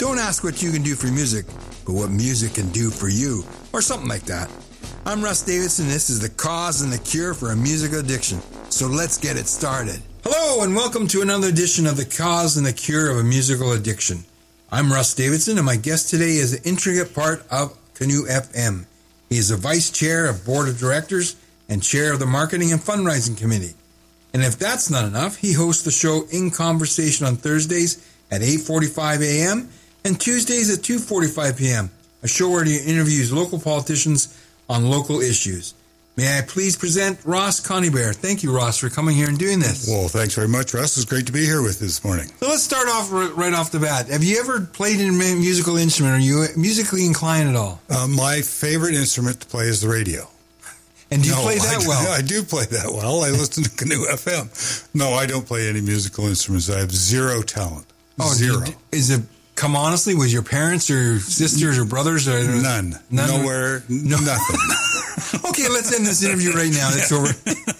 Don't ask what you can do for music, but what music can do for you, or something like that. I'm Russ Davidson. This is the cause and the cure for a musical addiction. So let's get it started. Hello, and welcome to another edition of the cause and the cure of a musical addiction. I'm Russ Davidson, and my guest today is an intricate part of Canoe FM. He is the vice chair of board of directors and chair of the marketing and fundraising committee. And if that's not enough, he hosts the show In Conversation on Thursdays at 8:45 a.m. and Tuesdays at 2:45 p.m., a show where he interviews local politicians on local issues. May I please present Ross Conybeare. Thank you, Ross, for coming here and doing this. Well, thanks very much, Russ. It's great to be here with you this morning. So let's start off right off the bat. Have you ever played a musical instrument? Are you musically inclined at all? My favorite instrument to play is the radio. And do you play that well? I do play that well. I listen to Canoe FM. No, I don't play any musical instruments. I have zero talent. Zero. Is it... Come honestly, was your parents or sisters or brothers? Or None. Nowhere. No. Nothing. Okay, let's end this interview right now. It's over.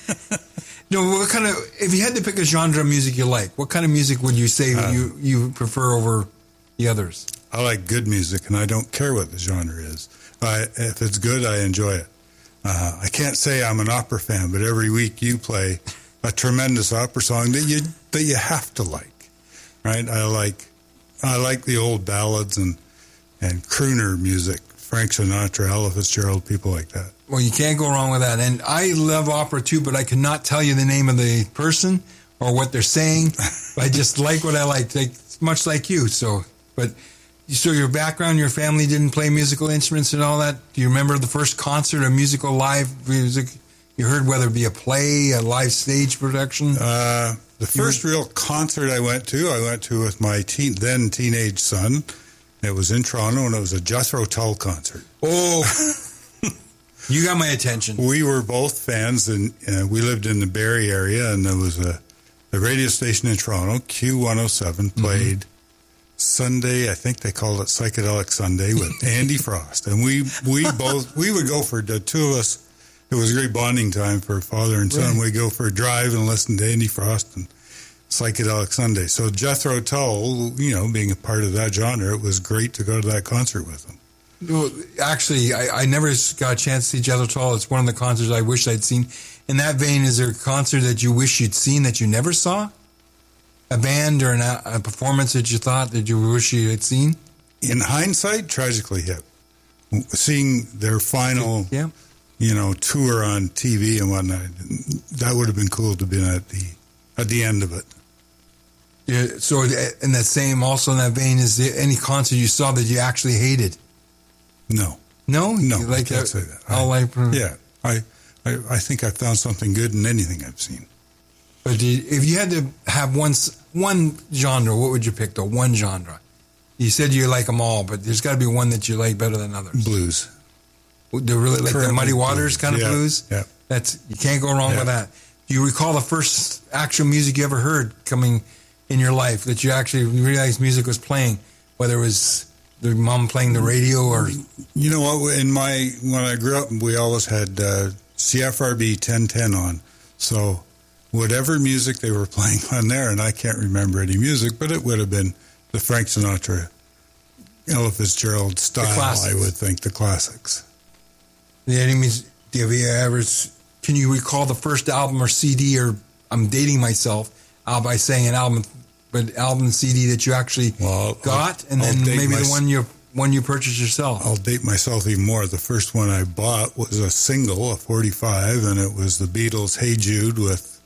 No, what kind of? If you had to pick a genre of music you like, what kind of music would you say you prefer over the others? I like good music, and I don't care what the genre is. If it's good, I enjoy it. I can't say I'm an opera fan, but every week you play a tremendous opera song that you have to like, right? I like the old ballads and crooner music, Frank Sinatra, Ella Fitzgerald, people like that. Well, you can't go wrong with that. And I love opera too, but I cannot tell you the name of the person or what they're saying. I just like what I like, much like you. So your background, your family didn't play musical instruments and all that. Do you remember the first concert or musical live music you heard, whether it be a play, a live stage production? The first real concert I went to with my then teenage son. It was in Toronto, and it was a Jethro Tull concert. Oh, you got my attention. We were both fans, and we lived in the Barrie area, and there was a radio station in Toronto, Q107, played Sunday, I think they called it Psychedelic Sunday, with Andy Frost. And we would go for the two of us. It was a great bonding time for father and son. Right. We'd go for a drive and listen to Andy Frost and Psychedelic Sunday. So Jethro Tull, being a part of that genre, it was great to go to that concert with him. Well, actually, I never got a chance to see Jethro Tull. It's one of the concerts I wish I'd seen. In that vein, is there a concert that you wish you'd seen that you never saw? A band or a performance that you thought that you wish you had seen? In hindsight, Tragically Hip. Seeing their final... Yeah. Tour on TV and whatnot. That would have been cool to be at the end of it. Yeah. So, in that vein, is there any concert you saw that you actually hated? No. No. I can't say that. I think I found something good in anything I've seen. But if you had to have one genre, what would you pick? Though one genre. You said you like them all, but there's got to be one that you like better than others. Blues. They're really like the Muddy Waters kind of blues? Yeah. You can't go wrong with that. Do you recall the first actual music you ever heard coming in your life that you actually realized music was playing, whether it was the mom playing the radio or... You know what, when I grew up, we always had CFRB 1010 on, so whatever music they were playing on there, and I can't remember any music, but it would have been the Frank Sinatra, Ella Fitzgerald style, I would think, the classics. Can you recall the first album or CD, or I'm dating myself by saying an album, but album CD that you actually got, and then maybe the one you purchased yourself? I'll date myself even more. The first one I bought was a single, a 45, and it was the Beatles' Hey Jude with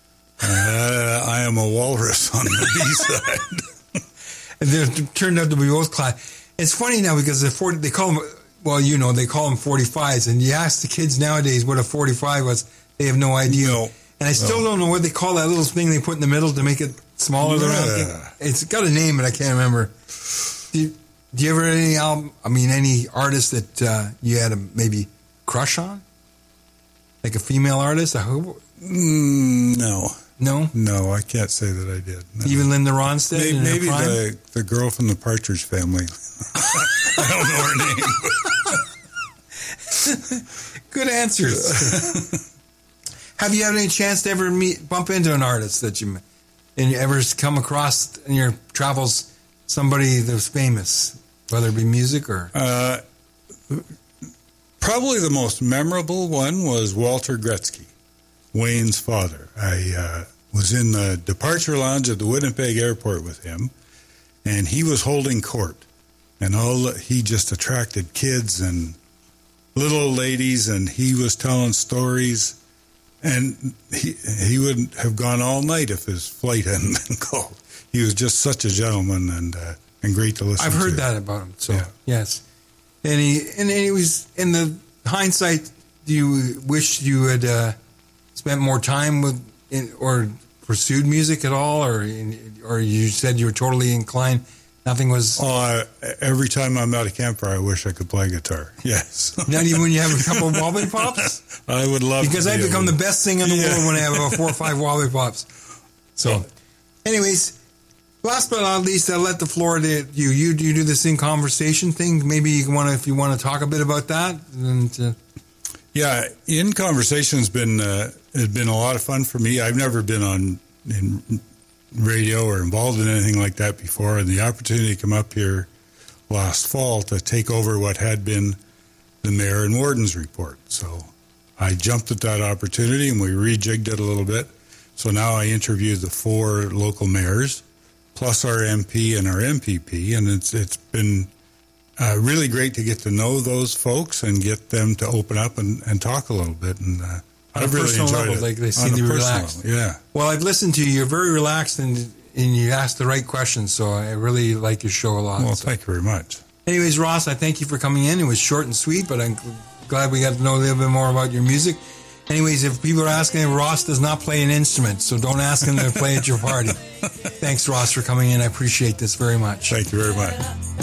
I Am a Walrus on the B-side. And they turned out to be both class. It's funny now because they call them... Well, they call them 45s, and you ask the kids nowadays what a 45 was, they have no idea. No. And I still don't know what they call that little thing they put in the middle to make it smaller. Yeah. It's got a name, but I can't remember. Do you ever any artist that you had a maybe crush on? Like a female artist? I hope. No. No? No, I can't say that I did. No. Even Linda Ronstadt? Maybe the girl from the Partridge Family. I don't know her name. Good answers. Have you had any chance to ever bump into an artist that you ever come across in your travels somebody that's famous, whether it be music or... Probably the most memorable one was Walter Gretzky, Wayne's father. I was in the departure lounge at the Winnipeg airport with him, and he was holding court. And he just attracted kids and little ladies, and he was telling stories. And he would have gone all night if his flight hadn't been called. He was just such a gentleman and great to listen to. I've heard that about him. So yes, and he was, in the hindsight, do you wish you had spent more time with or pursued music at all, or you said you were totally inclined? Nothing was... every time I'm at a campfire, I wish I could play guitar. Yes. Not even when you have a couple of wobbly pops? I would love because to. Because I become the best thing in the world when I have about 4 or 5 wobbly pops. So, anyways, last but not least, I'll let the floor to you. You do this in conversation thing. Maybe if you want to talk a bit about that. And, yeah, in conversation has been a lot of fun for me. I've never been in radio or involved in anything like that before, and the opportunity to come up here last fall to take over what had been the Mayor and Warden's report. So I jumped at that opportunity, and we rejigged it a little bit. So now I interview the 4 local mayors, plus our MP and our MPP, and it's been really great to get to know those folks and get them to open up and talk a little bit. And I've really enjoyed it. Like they seem to be relaxed. Level, yeah. Well, I've listened to you. You're very relaxed and you ask the right questions. So I really like your show a lot. Well, thank you very much. Anyways, Ross, I thank you for coming in. It was short and sweet, but I'm glad we got to know a little bit more about your music. Anyways, if people are asking, Ross does not play an instrument, so don't ask him to play at your party. Thanks, Ross, for coming in. I appreciate this very much. Thank you very much.